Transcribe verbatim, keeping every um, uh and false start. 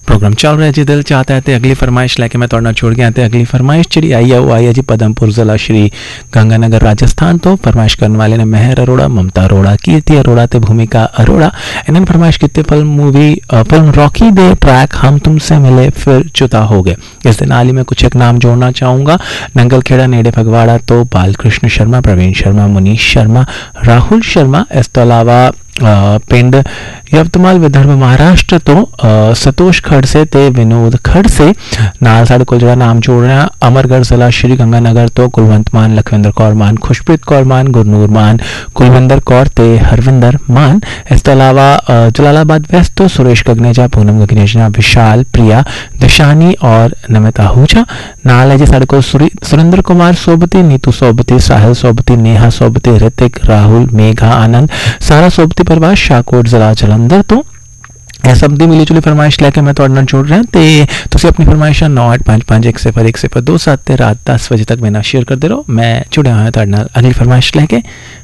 Programme चल रहा है जी दिल चाहता है। तो अगली फरमाइश लैके मैं तुहाडे नाल जुड़ गया। तो अगली फरमाइश जी आई है वो आई है जी पदमपुर जिला श्री गंगानगर राजस्थान तो। फरमाइश करने वाले ने मेहर अरोड़ा, ममता अरोड़ा, कीर्ति अरोड़ा ते भूमिका अरोड़ा। इन्होंने फरमाइश की फिल्म मूवी फिल्म रॉकी दे ट्रैक हम तुमसे मिले फिर जुदा हो गए। इस दिन ही मैं कुछ एक नाम जोड़ना चाहूँगा। नंगल खेड़ा नेड़े फगवाड़ा तो बालकृष्ण शर्मा, प्रवीण शर्मा, मुनीश शर्मा, राहुल शर्मा। इस तो अलावा पिंड यवतमाल विदर्भ महाराष्ट्र तो सतोष खड़से ते विनोद खड़से नाल साडे कोल जिहड़ा नाम जोड़ रहे हैं। अमरगढ़ जिला श्री गंगानगर तो कुलवंत मान, लखविंदर कौर मान, खुशप्रीत कौर मान, गुरनूर मान, कुलविंदर कौर ते हरविंदर मान। इस तो अलावा जलालाबाद वेस्ट तो सुरेश गगनेजा, पूनम गगनेजा, विशाल, प्रिया, दिशानी और नमिता आहूजा। नाल है जी साडे कोल सुरेंद्र कुमार सोबती, नीतू सोबती, साहिल सोबती, नेहा सोबती, ऋतिक, राहुल, मेघा, आनंद, सारा सोबती परिवार, शाहकोट जिला जलंधर तो यह सब दी मिली जुली फरमाइश लैके मैं तुहाडे नाल जुड़ रहा। तो तुसी अपनी फरमाइश नौ अठ पाँच पाँच एक सिफर एक सिफर दो सत्त रात दस बजे तक मेरे नाल शेयर करते रहो। मैं जुड़िया होया तुहाडे नाल अगली फरमाइश लैके।